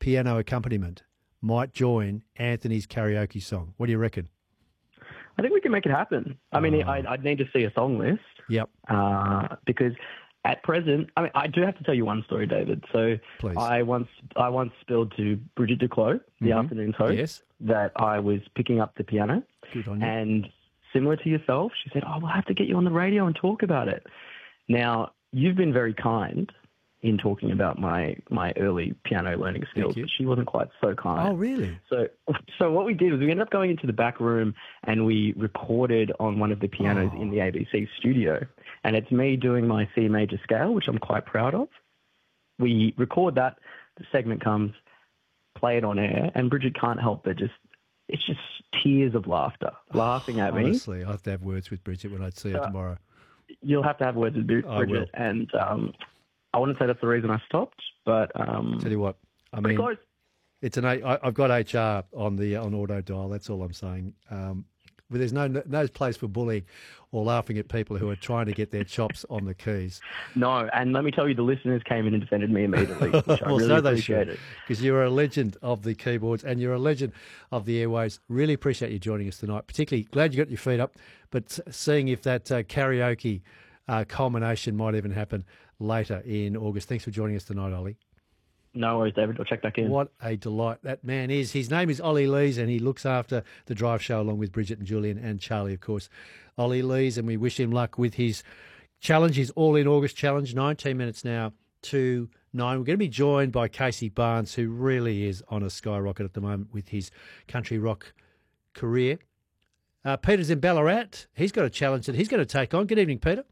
piano accompaniment might join Anthony's karaoke song. What do you reckon? I think we can make it happen. I mean, I'd need to see a song list. Yep. Because at present, I mean, I do have to tell you one story, David. So Please. I once spilled to Bridget Duclos, the afternoon host, Yes. that I was picking up the piano. Good on you. And similar to yourself, she said, "Oh, we'll have to get you on the radio and talk about it." Now, you've been very kind in talking about my early piano learning skills, but she wasn't quite so kind. Oh, really? So what we did was we ended up going into the back room and we recorded on one of the pianos in the ABC studio. And it's me doing my C major scale, which I'm quite proud of. We record that, the segment comes, play it on air, and Bridget can't help but it's just tears of laughter, laughing at me. Honestly, I have to have words with Bridget when I see her tomorrow. You'll have to have words with Bridget. I will. And I wouldn't say that's the reason I stopped, but Tell you what, I mean, close. it's I've got HR on auto dial. That's all I'm saying. But there's no place for bullying or laughing at people who are trying to get their chops on the keys. No, and let me tell you, the listeners came in and defended me immediately, which I really appreciated. Because you're a legend of the keyboards and you're a legend of the airwaves. Really appreciate you joining us tonight. Particularly glad you got your feet up, but seeing if that karaoke culmination might even happen later in August. Thanks for joining us tonight, Ollie. No worries, David. I'll check back in. What a delight that man is. His name is Ollie Lees, and he looks after the Drive Show along with Bridget and Julian and Charlie, of course. Ollie Lees, and we wish him luck with his challenge, his All-In August challenge. 19 minutes now to 9. We're going to be joined by Casey Barnes, who really is on a skyrocket at the moment with his country rock career. Peter's in Ballarat. He's got a challenge that he's going to take on. Good evening, Peter.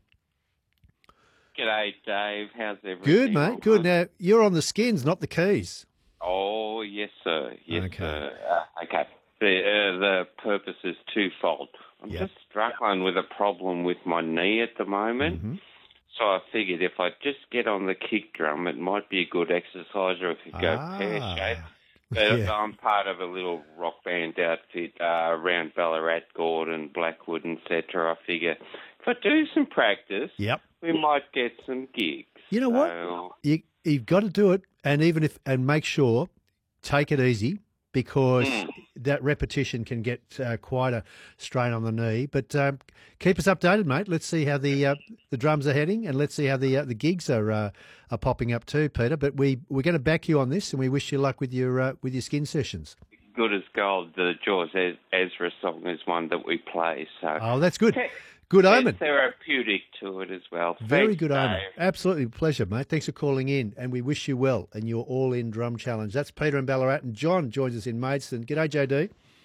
G'day, Dave. How's everything? Good, mate. Good. Now, you're on the skins, not the keys. Oh, yes, sir. Yes, Okay. sir. Okay. The purpose is twofold. I'm just struggling with a problem with my knee at the moment. Mm-hmm. So I figured if I just get on the kick drum, it might be a good exercise, or if you go pear-shaped. But I'm part of a little rock band outfit around Ballarat, Gordon, Blackwood, etc. I figure if I do some practice, we might get some gigs. You know what? You've got to do it, and make sure, take it easy, because that repetition can get quite a strain on the knee. But keep us updated, mate. Let's see how the drums are heading, and let's see how the gigs are popping up too, Peter. But we're going to back you on this, and we wish you luck with your skin sessions. Good as gold. The George Ezra song is one that we play. So that's good. Good omen. Therapeutic to it as well. Very good omen. Dave. Absolutely pleasure, mate. Thanks for calling in, and we wish you well in your All-In Drum Challenge. That's Peter in Ballarat, and John joins us in Maidstone. G'day, JD.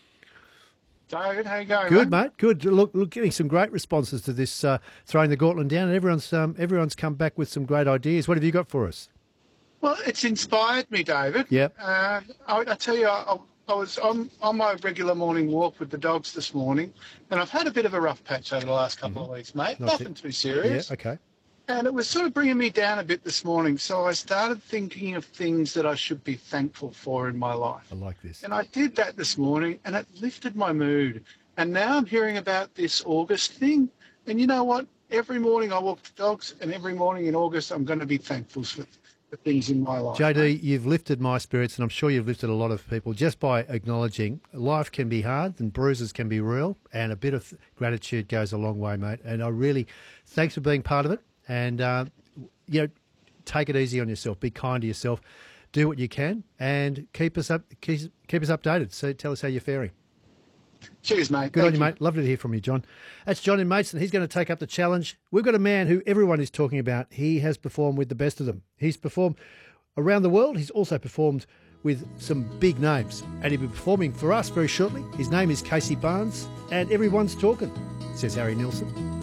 David, how you going? Good, mate. Good. Look, getting some great responses to this throwing the gauntlet down, and everyone's come back with some great ideas. What have you got for us? Well, it's inspired me, David. Yep. I tell you, I was on my regular morning walk with the dogs this morning, and I've had a bit of a rough patch over the last couple of weeks, mate. Nothing too serious. Yeah, okay. And it was sort of bringing me down a bit this morning, so I started thinking of things that I should be thankful for in my life. I like this. And I did that this morning, and it lifted my mood. And now I'm hearing about this August thing, and you know what? Every morning I walk the dogs, and every morning in August I'm going to be thankful for the things in my life. JD, you've lifted my spirits, and I'm sure you've lifted a lot of people just by acknowledging life can be hard and bruises can be real, and a bit of gratitude goes a long way, mate. And I really, thanks for being part of it. And, take it easy on yourself. Be kind to yourself. Do what you can, and keep us updated. So tell us how you're faring. Cheers, mate. Good on you, mate. Lovely to hear from you, John. That's John in Maidstone. He's going to take up the challenge. We've got a man who everyone is talking about. He has performed with the best of them. He's performed around the world. He's also performed with some big names, and he'll be performing for us very shortly. His name is Casey Barnes, and everyone's talking, says Harry Nilsson.